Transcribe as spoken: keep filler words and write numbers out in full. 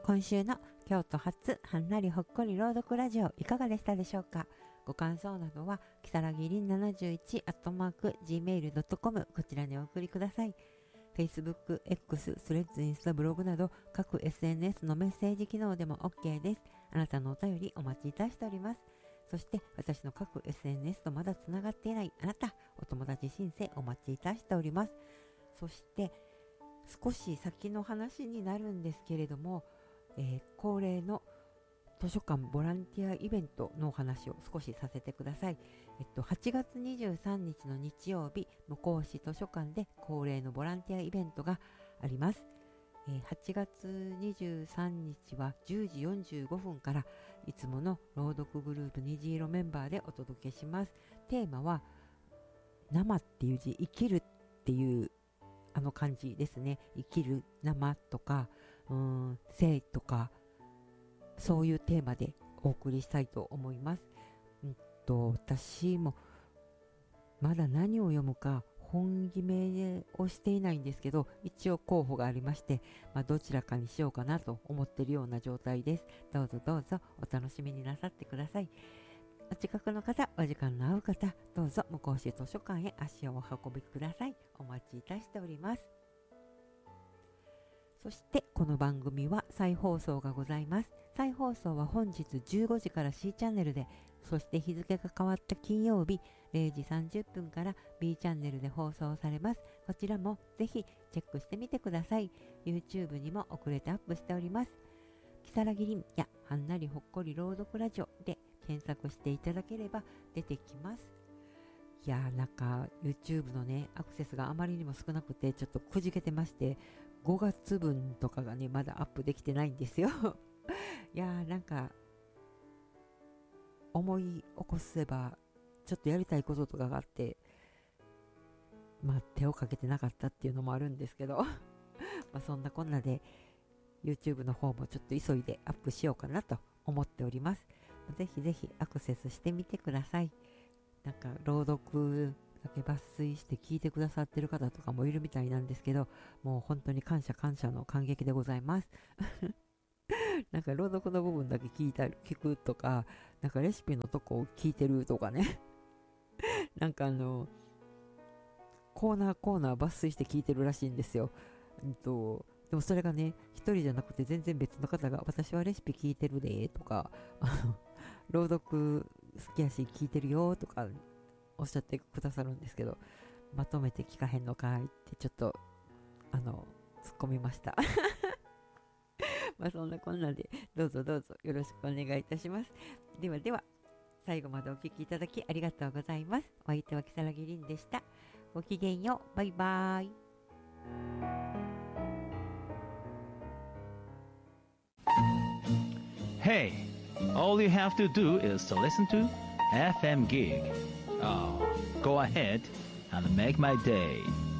今週の京都発はんなりほっこり朗読ラジオいかがでしたでしょうか。ご感想などはきさらぎりんななじゅういちアットマーク ジーメールドットコム こちらにお送りください。 Facebook、X、スレッズ、インスタ、ブログなど各 エスエヌエス のメッセージ機能でも OK です。あなたのお便りお待ちいたしております。そして私の各 エスエヌエス とまだつながっていないあなた、お友達申請お待ちいたしております。そして少し先の話になるんですけれども、えー、恒例の図書館ボランティアイベントのお話を少しさせてください。えっと、はちがつにじゅうさんにちの日曜日、向日市図書館で恒例のボランティアイベントがあります。えー、はちがつにじゅうさんにちはじゅうじよんじゅうごふんからいつもの朗読グループ虹色メンバーでお届けします。テーマは生っていう字、生きるっていうあの漢字ですね。生きる、生とか、うーん、生とか、そういうテーマでお送りしたいと思います。うんと、私もまだ何を読むか本決めをしていないんですけど、一応候補がありまして、まあ、どちらかにしようかなと思っているような状態です。どうぞどうぞお楽しみになさってください。お近くの方、お時間の合う方、どうぞ向日市図書館へ足をお運びください。お待ちいたしております。そしてこの番組は再放送がございます。再放送は本日じゅうごじから C チャンネルで、そして日付が変わった金曜日れいじさんじゅっぷんから B チャンネルで放送されます。こちらもぜひチェックしてみてください。 YouTube にも遅れてアップしております。きさらぎりんやはんなりほっこり朗読ラジオで検索していただければ出てきます。いやー、なんか YouTube のねアクセスがあまりにも少なくてちょっとくじけてまして、ごがつぶんとかがねまだアップできてないんですよいやー、なんか思い起こせばちょっとやりたいこととかがあって、まあ手をかけてなかったっていうのもあるんですけどまあそんなこんなで YouTube の方もちょっと急いでアップしようかなと思っております。ぜひぜひアクセスしてみてください。なんか朗読だけ抜粋して聞いてくださってる方とかもいるみたいなんですけど、もう本当に感謝感謝の感激でございますなんか朗読の部分だけ聞いたり聞くとか、なんかレシピのとこを聞いてるとかねなんかあのコーナーコーナー抜粋して聞いてるらしいんですよ。うんとでもそれがね一人じゃなくて全然別の方が、私はレシピ聞いてるでとか、あの朗読好きやし聞いてるよとかおっしゃってくださるんですけど、まとめて聞かへんのかいってちょっとあの突っ込みましたまあそんなこんなでどうぞどうぞよろしくお願いいたします。ではでは最後までお聞きいただきありがとうございます。お相手はきさらぎりんでした。ごきげんよう。バイバイ。 Hey, all you have to do is to listen to エフエム Gig. Oh, go ahead and make my day.